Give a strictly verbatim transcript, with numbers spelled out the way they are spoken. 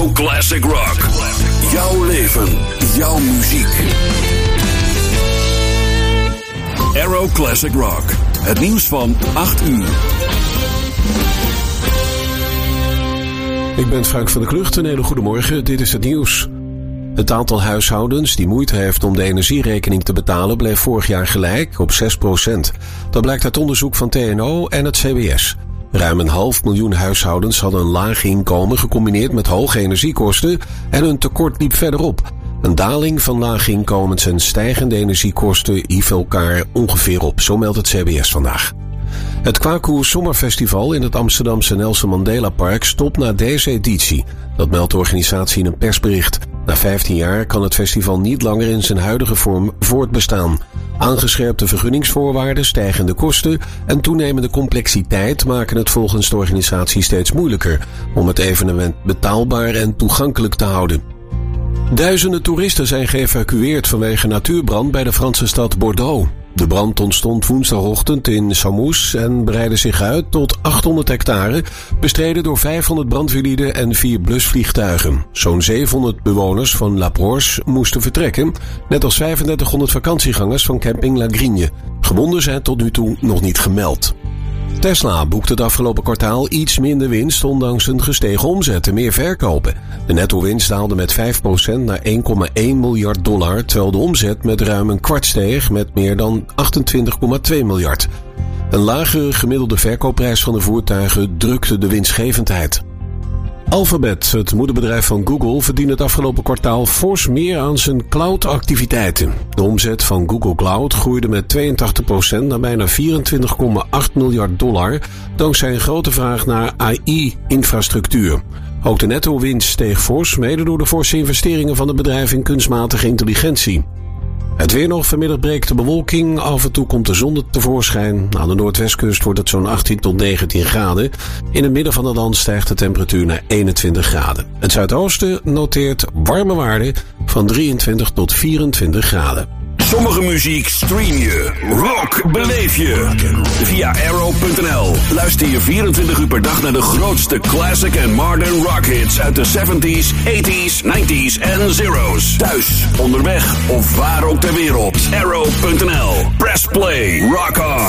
Aero Classic Rock. Jouw leven, jouw muziek. Aero Classic Rock. Het nieuws van acht uur. Ik ben Frank van der Klucht. Een hele goede morgen. Dit is het nieuws. Het aantal huishoudens die moeite heeft om de energierekening te betalen bleef vorig jaar gelijk op zes procent. Dat blijkt uit onderzoek van T N O en het C B S. Ruim een half miljoen huishoudens hadden een laag inkomen gecombineerd met hoge energiekosten en hun tekort liep verder op. Een daling van lage inkomens en stijgende energiekosten hieven elkaar ongeveer op, zo meldt het C B S vandaag. Het Kwaku Zomerfestival in het Amsterdamse Nelson Mandela Park stopt na deze editie. Dat meldt de organisatie in een persbericht. Na vijftien jaar kan het festival niet langer in zijn huidige vorm voortbestaan. Aangescherpte vergunningsvoorwaarden, stijgende kosten en toenemende complexiteit maken het volgens de organisatie steeds moeilijker om het evenement betaalbaar en toegankelijk te houden. Duizenden toeristen zijn geëvacueerd vanwege natuurbrand bij de Franse stad Bordeaux. De brand ontstond woensdagochtend in Saumous en breidde zich uit tot achthonderd hectare, bestreden door vijfhonderd brandweerlieden en vier blusvliegtuigen. Zo'n zevenhonderd bewoners van La Broche moesten vertrekken, net als vijfendertighonderd vakantiegangers van camping La Grigne. Gewonden zijn tot nu toe nog niet gemeld. Tesla boekte het afgelopen kwartaal iets minder winst, ondanks een gestegen omzet en meer verkopen. De netto-winst daalde met vijf procent naar één komma één miljard dollar, terwijl de omzet met ruim een kwart steeg met meer dan achtentwintig komma twee miljard. Een lagere gemiddelde verkoopprijs van de voertuigen drukte de winstgevendheid. Alphabet, het moederbedrijf van Google, verdiende het afgelopen kwartaal fors meer aan zijn cloud-activiteiten. De omzet van Google Cloud groeide met tweeëntachtig procent naar bijna vierentwintig komma acht miljard dollar, dankzij een grote vraag naar A I-infrastructuur. Ook de netto-winst steeg fors, mede door de forse investeringen van het bedrijf in kunstmatige intelligentie. Het weer nog, vanmiddag breekt de bewolking, af en toe komt de zon tevoorschijn. Aan de noordwestkust wordt het zo'n achttien tot negentien graden. In het midden van het land stijgt de temperatuur naar eenentwintig graden. Het zuidoosten noteert warme waarden van drieëntwintig tot vierentwintig graden. Sommige muziek stream je, rock beleef je. Via Aero punt n l luister je vierentwintig uur per dag naar de grootste classic en modern rock hits uit de zeventies, tachtiger, negentiger en zero's. Thuis, onderweg of waar ook ter wereld. Aero punt n l. Press play, rock on.